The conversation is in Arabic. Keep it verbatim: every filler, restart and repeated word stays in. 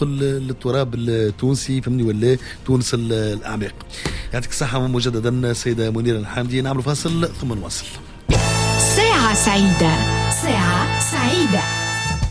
توصل للتراب التونسي فهمني ولا تونس الأعماق. يعطيك الصحة مجددا سيدة منيرة الحامدي. نعمل فاصل ثم نواصل. ساعة سعيدة، ساعة سعيدة.